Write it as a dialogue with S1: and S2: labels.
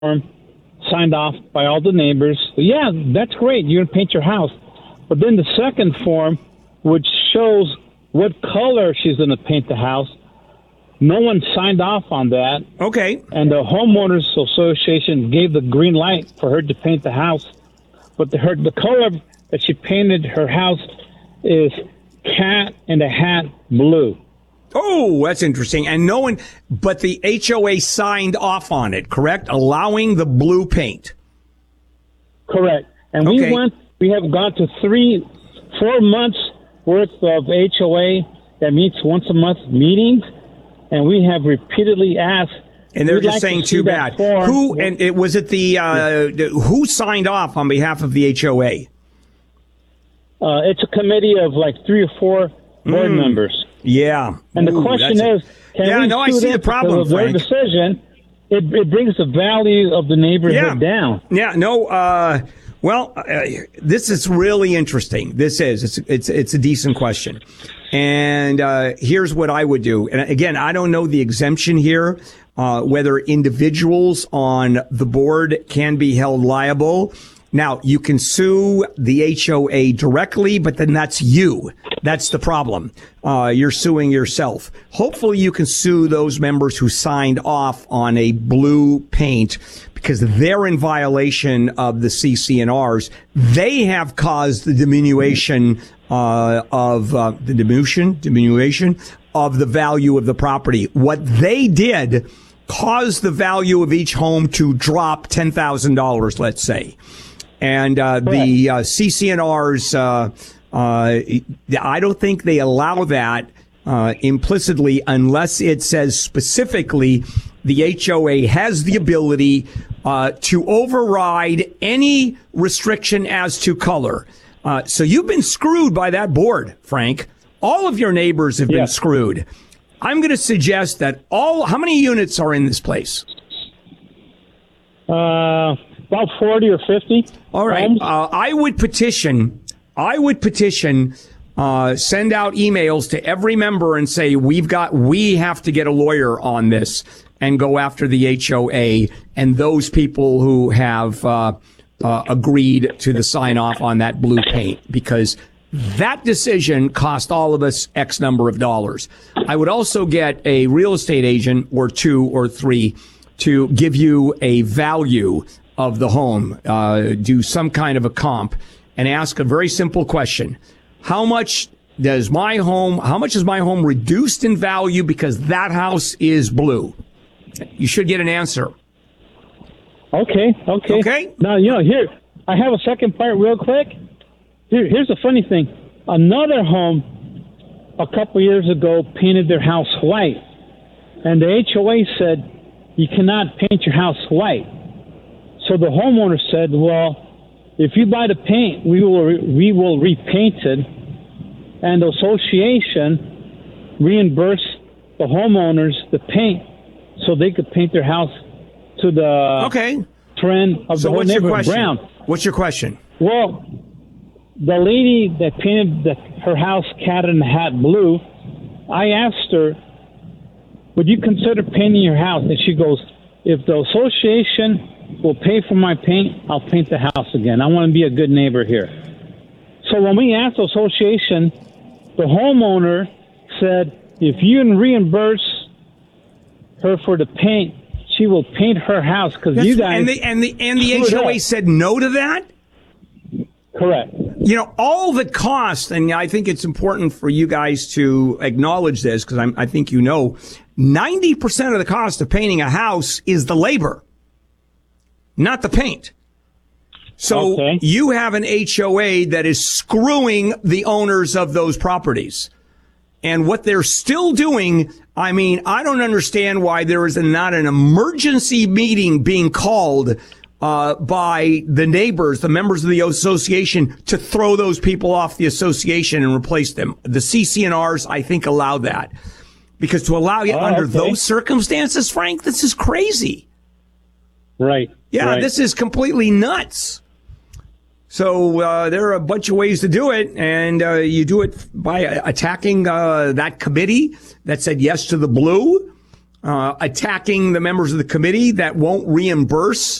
S1: form signed off by all the neighbors. Yeah, that's great. You're going to paint your house. But then the second form, which shows what color she's going to paint the house, no one signed off on that.
S2: Okay.
S1: And the homeowners association gave the green light for her to paint the house. But the color that she painted her house is cat in the hat blue.
S2: Oh, that's interesting. And no one, but the HOA signed off on it, correct? Allowing the blue paint.
S1: Correct. And we have gone to 4 months worth of HOA that meets once a month meetings. And we have repeatedly asked.
S2: And they're just saying too bad. Who, and it was it who signed off on behalf of the HOA?
S1: It's a committee of like 3 or 4 board members.
S2: Yeah.
S1: And the question is, can we
S2: I see the problem, Frank.
S1: Their decision, it brings the value of the neighborhood down.
S2: Yeah, no, this is really interesting. This is. It's a decent question. And here's what I would do. And again, I don't know the exemption here, whether individuals on the board can be held liable. Now, you can sue the HOA directly, but then that's you. That's the problem. You're suing yourself. Hopefully you can sue those members who signed off on a blue paint because they're in violation of the CC&Rs. They have caused the diminution of the value of the property. What they did caused the value of each home to drop $10,000, let's say. And the CC&Rs, I don't think they allow that implicitly unless it says specifically the HOA has the ability to override any restriction as to color. So you've been screwed by that board, Frank. All of your neighbors have been screwed. I'm going to suggest that how many units are in this place?
S1: About 40 or 50.
S2: All right. I would petition, send out emails to every member and say, we have to get a lawyer on this and go after the HOA and those people who have agreed to the sign off on that blue paint, because that decision cost all of us X number of dollars. I would also get a real estate agent or 2 or 3 to give you a value of the home, do some kind of a comp and ask a very simple question. How much is my home reduced in value because that house is blue? You should get an answer.
S1: Okay. Now, here, I have a second part real quick. Here's the funny thing. Another home a couple years ago painted their house white. And the HOA said, you cannot paint your house white. So the homeowner said, well, if you buy the paint, we will repaint it. And the association reimbursed the homeowners the paint so they could paint their house to the trend of the whole neighborhood brown.
S2: What's your question?
S1: Well, the lady that painted her house cat in the hat blue, I asked her, would you consider painting your house? And she goes, if the association will pay for my paint, I'll paint the house again. I want to be a good neighbor here. So when we asked the association, the homeowner said, if you can reimburse her for the paint, she will paint her house because you guys.
S2: And the HOA said no to that?
S1: Correct.
S2: All the cost, and I think it's important for you guys to acknowledge this because I think 90% of the cost of painting a house is the labor, not the paint. So you have an HOA that is screwing the owners of those properties. And what they're still doing, I don't understand why there is not an emergency meeting being called by the neighbors, the members of the association, to throw those people off the association and replace them. The CC&Rs, I think, allow that. Because to allow you under those circumstances, Frank, this is crazy.
S1: Right.
S2: Yeah,
S1: right.
S2: This is completely nuts. So there are a bunch of ways to do it, and you do it by attacking that committee that said yes to the blue. attacking the members of the committee that won't reimburse